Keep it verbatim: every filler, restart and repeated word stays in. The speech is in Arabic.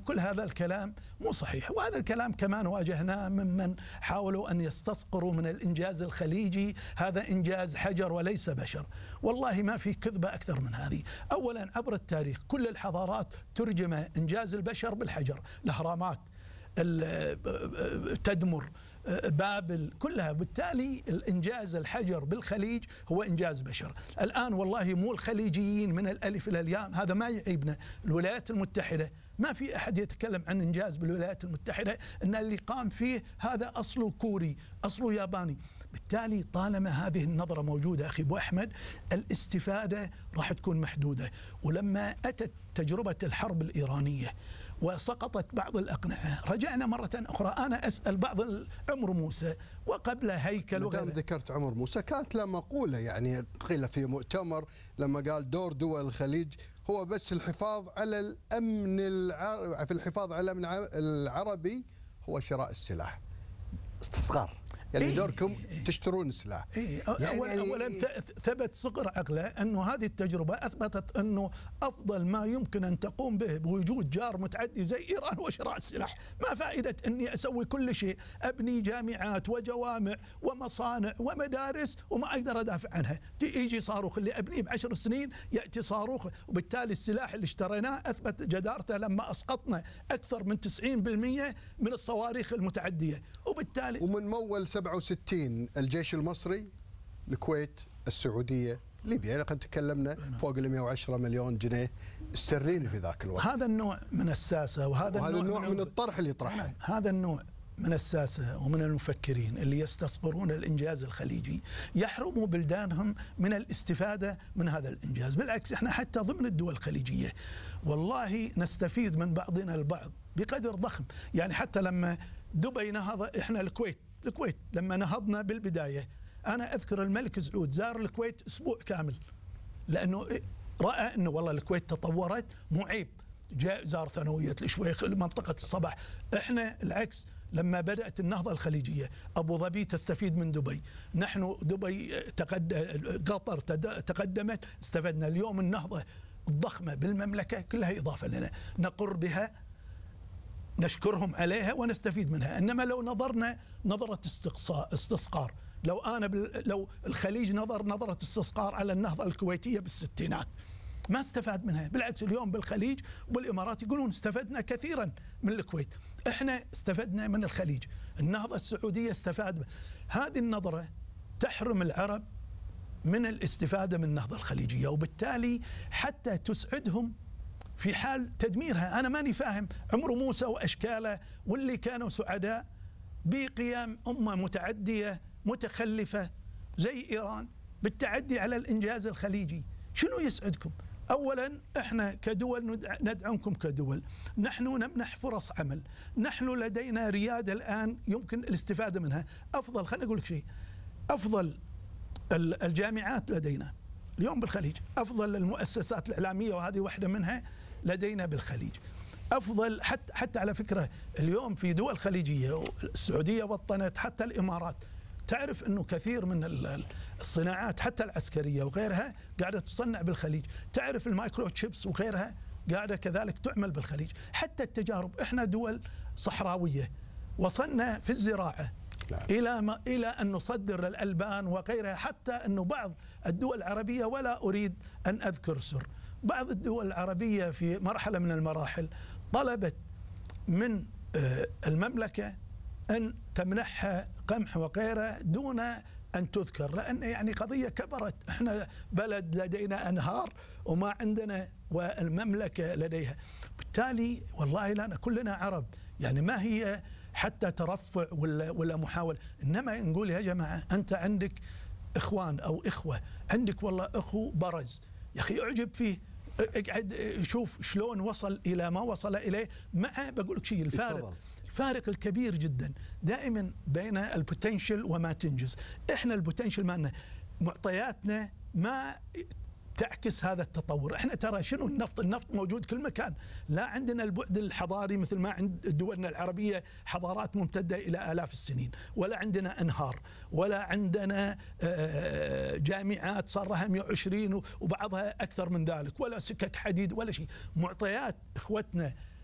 كل هذا الكلام مو صحيح. وهذا الكلام كمان واجهناه ممن حاولوا أن يستصغروا من الإنجاز الخليجي، هذا إنجاز حجر وليس بشر. والله ما في كذبة أكثر من هذه. أولا عبر التاريخ كل الحضارات ترجم إنجاز البشر بالحجر، الأهرامات، تدمر، بابل، كلها. بالتالي الإنجاز الحجر بالخليج هو إنجاز بشر. الآن والله مو الخليجيين من الألف إلى الياء، هذا ما يعيبنا. الولايات المتحدة ما في أحد يتكلم عن إنجاز بالولايات المتحدة أن اللي قام فيه هذا أصله كوري، أصله ياباني. بالتالي طالما هذه النظرة موجودة أخي أبو أحمد، الاستفادة راح تكون محدودة. ولما أتت تجربة الحرب الإيرانية وسقطت بعض الأقنعة، رجعنا مرة أخرى أنا أسأل بعض عمرو موسى وقبل هيكل وغيره. مدام ذكرت عمرو موسى، كانت له مقولة يعني قيل في مؤتمر لما قال دور دول الخليج هو بس الحفاظ على الأمن الع... في الحفاظ على الأمن العربي هو شراء السلاح. استصغار يعني إيه دوركم تشترون السلاح. إيه يعني أولا, أولا ثبت صغر عقله أنه هذه التجربة أثبتت أنه أفضل ما يمكن أن تقوم به بوجود جار متعدي زي إيران هو شراء السلاح. ما فائدة أني أسوي كل شيء، أبني جامعات وجوامع ومصانع ومدارس وما أقدر أدافع عنها. يجي صاروخ اللي أبنيه بعشر سنين يأتي صاروخ. وبالتالي السلاح اللي اشتريناه أثبت جدارته لما أسقطنا أكثر من تسعين بالمئة من الصواريخ المتعدية. وبالتالي ومن مول سبعة وستين الجيش المصري، الكويت، السعودية، ليبيا، لقد تكلمنا فوق ال مئة وعشرة مليون جنيه استرليني في ذاك الوقت. هذا النوع من الساسة وهذا وهذا النوع, النوع من, من الطرح اللي يطرحه. هذا النوع من الساسة ومن المفكرين اللي يستصغرون الإنجاز الخليجي يحرموا بلدانهم من الاستفادة من هذا الإنجاز. بالعكس احنا حتى ضمن الدول الخليجية والله نستفيد من بعضنا البعض بقدر ضخم. يعني حتى لما دبي نهض، احنا الكويت الكويت لما نهضنا بالبداية، أنا أذكر الملك سعود زار الكويت أسبوع كامل لأنه رأى أنه والله الكويت تطورت، مو عيب. جاء زار ثانوية الشويخ، منطقة الصباح. إحنا العكس، لما بدأت النهضة الخليجية أبو ظبي تستفيد من دبي، نحن دبي تقد... قطر تقدمت، استفدنا. اليوم النهضة الضخمة بالمملكة كلها إضافة لنا، نقر بها، نشكرهم عليها ونستفيد منها. إنما لو نظرنا نظرة استقصاء استصغار، لو أنا بال... لو الخليج نظر نظرة استصغار على النهضة الكويتية بالستينات ما استفاد منها. بالعكس اليوم بالخليج والإمارات يقولون استفدنا كثيرا من الكويت، احنا استفدنا من الخليج. النهضة السعودية استفاد. هذه النظرة تحرم العرب من الاستفادة من النهضة الخليجية، وبالتالي حتى تسعدهم في حال تدميرها. أنا ماني فاهم عمرو موسى وأشكاله واللي كانوا سعداء بقيام أمة متعدية متخلفة زي إيران بالتعدي على الإنجاز الخليجي. شنو يسعدكم؟ أولا احنا كدول ندعمكم كدول، نحن نمنح فرص عمل، نحن لدينا ريادة الآن يمكن الاستفادة منها. أفضل، خليني أقول لك شيء، أفضل الجامعات لدينا اليوم بالخليج، أفضل المؤسسات الإعلامية وهذه واحدة منها لدينا بالخليج، أفضل حتى حتى على فكرة اليوم في دول خليجية، السعودية وطنت، حتى الإمارات تعرف أنه كثير من الصناعات حتى العسكرية وغيرها قاعدة تصنع بالخليج. تعرف المايكرو تشيبس وغيرها قاعدة كذلك تعمل بالخليج. حتى التجارب، احنا دول صحراوية وصلنا في الزراعة لا. إلى ما إلى أن نصدر الألبان وغيرها. حتى أنه بعض الدول العربية، ولا أريد أن أذكر سر، بعض الدول العربية في مرحلة من المراحل طلبت من المملكة أن تمنحها قمح وغيره دون أن تذكر، لأن يعني قضية كبرت. احنا بلد لدينا أنهار وما عندنا، والمملكة لديها. بالتالي والله لنا كلنا عرب، يعني ما هي حتى ترفع ولا ولا محاولة، إنما نقول يا جماعة أنت عندك إخوان أو إخوة، عندك والله أخو برز، يا أخي أعجب فيه، اقعد شوف شلون وصل إلى ما وصل إليه. مع بقول لك شيء، الفارق الفارق الكبير جدا دائما بين البوتنشل وما تنجز. احنا البوتنشل مالنا، معطياتنا ما تعكس هذا التطور. احنا ترى شنو النفط، النفط موجود كل مكان، لا عندنا البعد الحضاري مثل ما عند دولنا العربية حضارات ممتدة إلى آلاف السنين، ولا عندنا أنهار، ولا عندنا جامعات صار لها مئة وعشرين وبعضها أكثر من ذلك، ولا سكك حديد ولا شيء. معطيات إخوتنا